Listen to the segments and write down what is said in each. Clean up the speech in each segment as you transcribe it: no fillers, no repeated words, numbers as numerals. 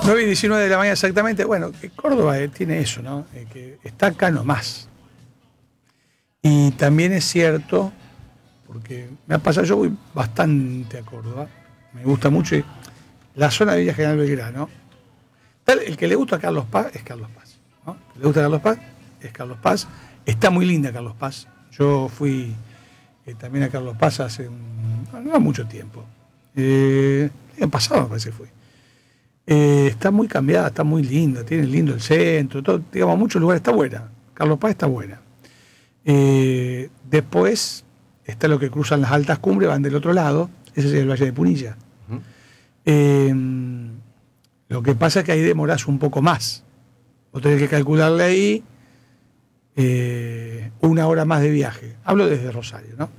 9:19 de la mañana exactamente. Bueno, que Córdoba tiene eso, ¿no? Que está acá nomás. Y también es cierto, porque me ha pasado, yo voy bastante a Córdoba, me gusta mucho, y la zona de Villa General Belgrano, el que le gusta a Carlos Paz es Carlos Paz, ¿no? El que le gusta a Carlos Paz es Carlos Paz. Está muy linda Carlos Paz. Yo fui también a Carlos Paz hace no mucho tiempo. El año pasado me parece que fui. Está muy cambiada, está muy linda, tiene lindo el centro, todo, digamos, muchos lugares, está buena. Carlos Paz está buena. Después está lo que cruzan las altas cumbres, van del otro lado, ese es el Valle de Punilla. Uh-huh. Lo que pasa es que ahí demorás un poco más. Vos tenés que calcularle ahí 1 hora más de viaje. Hablo desde Rosario, ¿no?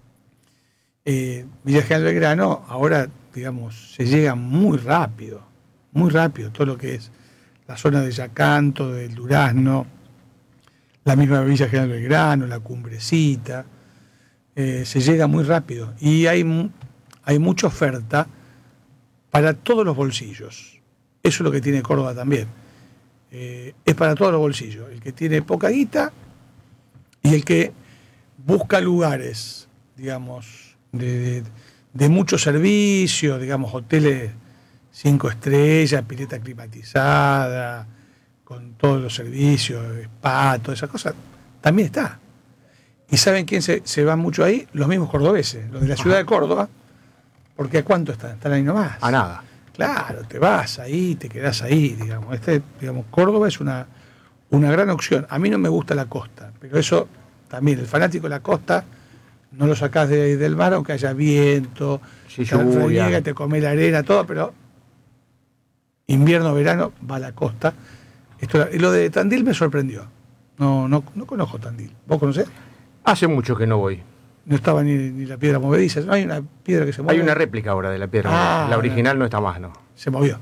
Villa General Belgrano, ahora, digamos, se llega muy rápido, todo lo que es la zona de Yacanto, del Durazno, la misma Villa General Belgrano, la Cumbrecita, se llega muy rápido y hay mucha oferta para todos los bolsillos. Eso es lo que tiene Córdoba también. Es para todos los bolsillos. El que tiene poca guita y el que busca lugares, digamos, de mucho servicio, digamos, hoteles 5 estrellas, pileta climatizada, con todos los servicios, spa, todas esas cosas, también está. ¿Y saben quién se va mucho ahí? Los mismos cordobeses, los de la ciudad de Córdoba, porque ¿a cuánto están? Están ahí nomás. A nada. Claro, te vas ahí, te quedás ahí, digamos. Digamos, Córdoba es una gran opción. A mí no me gusta la costa, pero eso también, el fanático de la costa, no lo sacás del mar, aunque haya viento, sí, lluvia, te come la arena, todo, pero invierno, verano, va a la costa. Y lo de Tandil me sorprendió. No conozco Tandil. ¿Vos conocés? Hace mucho que no voy. No estaba ni la piedra movediza. No hay una piedra que se mueve. Hay una réplica ahora de la piedra. La original no está más, ¿no? Se movió.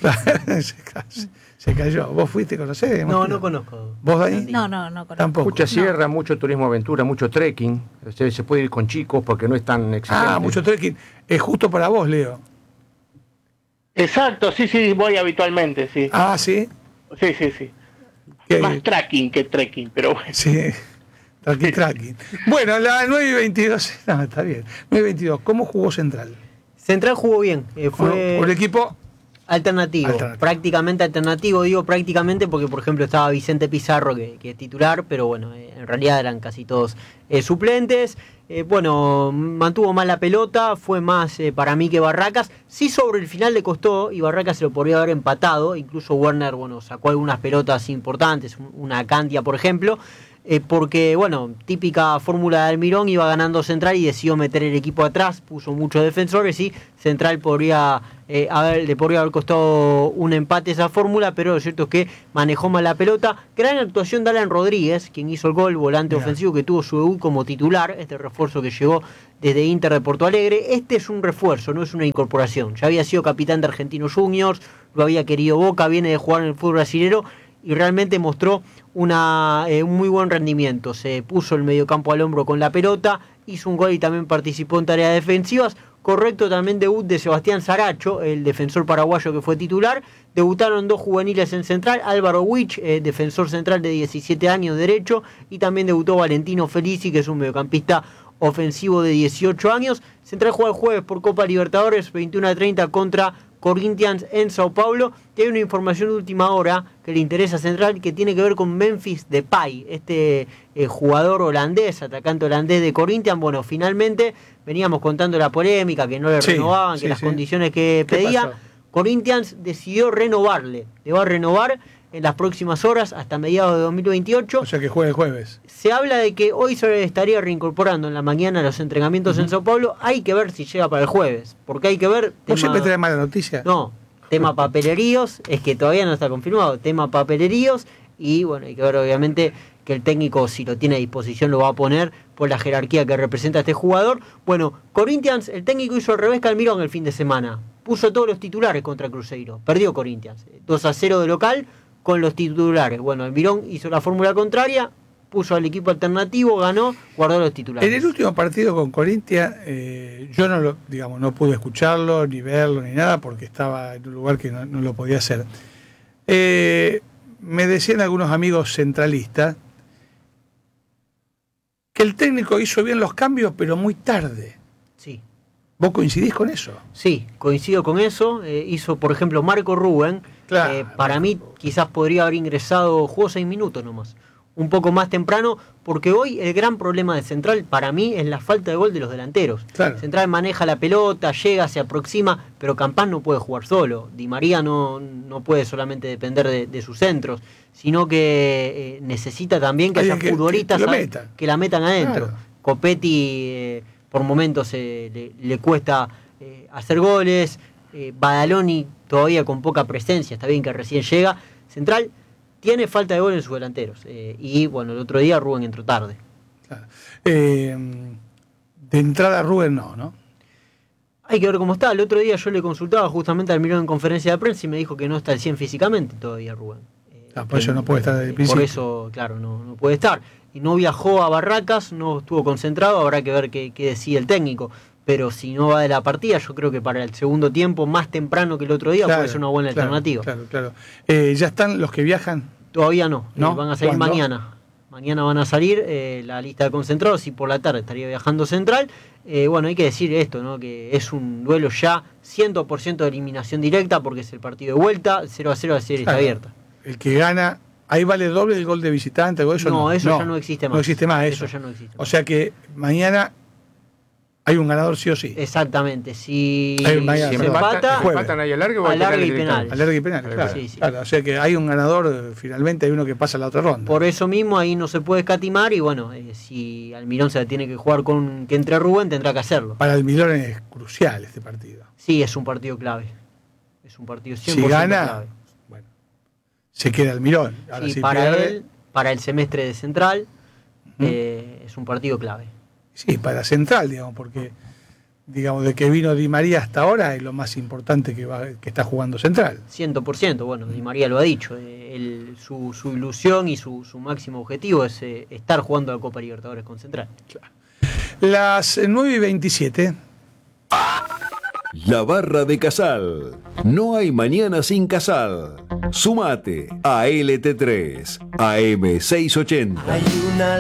Se cayó. ¿Vos fuiste, conocés? No conozco. ¿Vos, Dani? No conozco. Tampoco. Mucha sierra, mucho turismo aventura, mucho trekking. Se puede ir con chicos porque no es tan exigente. Mucho trekking. Es justo para vos, Leo. Exacto, sí, voy habitualmente, sí. ¿Sí? Sí. Más tracking que trekking, pero bueno. Sí, tracking. Bueno, la 9:22, no, está bien. 9:22, ¿cómo jugó Central? Central jugó bien. Fue por el equipo alternativo, prácticamente alternativo. Digo prácticamente porque, por ejemplo, estaba Vicente Pizarro, que es titular, pero bueno, en realidad eran casi todos suplentes. Mantuvo más la pelota, fue más para mí que Barracas. Sí, sobre el final le costó y Barracas se lo podría haber empatado. Incluso Werner, sacó algunas pelotas importantes, una Candia, por ejemplo. Porque, típica fórmula de Almirón, iba ganando Central y decidió meter el equipo atrás, puso muchos defensores y Central le podría haber costado un empate esa fórmula, pero lo cierto es que manejó mal la pelota. Gran actuación de Alan Rodríguez, quien hizo el gol, volante ofensivo que tuvo su debut como titular, este refuerzo que llegó desde Inter de Porto Alegre. Este es un refuerzo, no es una incorporación. Ya había sido capitán de Argentinos Juniors, lo había querido Boca, viene de jugar en el fútbol brasileño y realmente mostró un muy buen rendimiento. Se puso el mediocampo al hombro con la pelota, hizo un gol y también participó en tareas defensivas. Correcto también debut de Sebastián Saracho, el defensor paraguayo que fue titular. Debutaron 2 juveniles en Central, Álvaro Wich, defensor central de 17 años derecho, y también debutó Valentino Felici, que es un mediocampista ofensivo de 18 años. Central juega el jueves por Copa Libertadores, 21:30 contra Corinthians en Sao Paulo. Y hay una información de última hora que le interesa a Central, que tiene que ver con Memphis Depay, este jugador holandés, atacante holandés de Corinthians. Finalmente veníamos contando la polémica, que no le renovaban, que las condiciones que pedía. Corinthians decidió renovarle, le va a renovar en las próximas horas hasta mediados de 2028. O sea que juega el jueves. Se habla de que hoy se estaría reincorporando en la mañana a los entrenamientos en Sao Paulo. Hay que ver si llega para el jueves, porque hay que ver... ¿Vos siempre traes mala noticia? No, tema papeleríos, es que todavía no está confirmado, tema papeleríos, y hay que ver obviamente que el técnico, si lo tiene a disposición, lo va a poner por la jerarquía que representa este jugador. Corinthians, el técnico hizo al revés que Almirón el fin de semana, puso todos los titulares contra Cruzeiro, perdió Corinthians, 2-0 de local, con los titulares. Almirón hizo la fórmula contraria, puso al equipo alternativo, ganó, guardó los titulares. En el último partido con Corinthians, yo no pude escucharlo, ni verlo, ni nada, porque estaba en un lugar que no lo podía hacer. Me decían algunos amigos centralistas que el técnico hizo bien los cambios, pero muy tarde. Sí. ¿Vos coincidís con eso? Sí, coincido con eso. Hizo, por ejemplo, Marco Rubén. Claro. Para mí, quizás podría haber ingresado, jugó 6 minutos nomás. Un poco más temprano, porque hoy el gran problema de Central, para mí, es la falta de gol de los delanteros. Claro. Central maneja la pelota, llega, se aproxima, pero Campán no puede jugar solo. Di María no puede solamente depender de sus centros, sino que necesita también que haya futbolistas que la metan adentro. Claro. Copetti, por momentos, le cuesta hacer goles. Badaloni todavía con poca presencia, está bien que recién llega. Central tiene falta de gol en sus delanteros. Y bueno, el otro día Rubén entró tarde. Claro. De entrada Rubén no. Hay que ver cómo está. El otro día yo le consultaba justamente al Almirón en conferencia de prensa y me dijo que no está al 100 físicamente todavía Rubén. Por eso no puede estar desde el principio. Por eso, claro, no puede estar. Y no viajó a Barracas, no estuvo concentrado, habrá que ver qué decide el técnico. Pero si no va de la partida, yo creo que para el segundo tiempo, más temprano que el otro día, puede ser una buena alternativa. Claro. ¿Ya están los que viajan? Todavía no. Van a salir ¿Cuándo? mañana. Mañana van a salir la lista de concentrados y por la tarde estaría viajando Central. Bueno, hay que decir esto, ¿no? Que es un duelo ya 100% de eliminación directa porque es el partido de vuelta, 0-0 la serie está abierta. El que gana, ahí vale doble el gol de visitante, eso no. Eso ya no existe más. No existe más eso. Eso ya no existe más. O sea que mañana hay un ganador sí o sí. Exactamente. Si se empatan ahí alargue y penal. Alargue y penal, claro. Sí. Claro. O sea que hay un ganador, finalmente hay uno que pasa a la otra ronda. Por eso mismo ahí no se puede escatimar y bueno, si Almirón se la tiene que jugar con que entre Rubén, tendrá que hacerlo. Para Almirón es crucial este partido. Sí, es un partido clave. Es un partido 100% si gana, clave. bueno, se queda Almirón. Ahora sí, si para pierde, él, para el semestre de Central, es un partido clave. Sí, para Central, digamos, porque de que vino Di María hasta ahora es lo más importante que está jugando Central. 100%, bueno, Di María lo ha dicho. Su ilusión y su máximo objetivo es estar jugando la Copa Libertadores con Central. Las 9:27. La Barra de Casal. No hay mañana sin Casal. Sumate a LT3, AM680. Hay una